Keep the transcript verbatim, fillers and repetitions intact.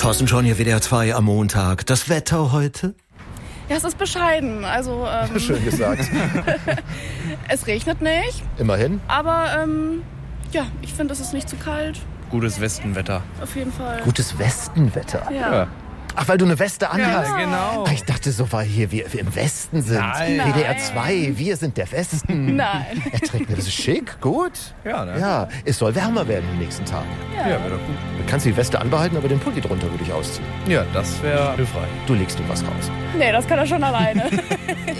Thorsten John hier, W D R zwei am Montag. Das Wetter heute? Ja, es ist bescheiden. Also ähm, Schön gesagt. es regnet nicht. Immerhin. Aber ähm, ja, ich finde, es ist nicht zu kalt. Gutes Westenwetter. Auf jeden Fall. Gutes Westenwetter. Ja. Ja. Ach, weil du eine Weste anhast. Ja, genau. Ach, ich dachte so, weil hier wir, wir im Westen sind. Nein. W D R zwei, wir sind der Westen. Nein. Er trägt mir das ist schick, gut. Ja, ne? Ja, es soll wärmer werden in den nächsten Tagen. Ja, wäre doch gut. Du kannst die Weste anbehalten, aber den Pulli drunter würde ich ausziehen. Ja, das wäre hilfreich. Du legst ihm was raus. Nee, das kann er schon alleine.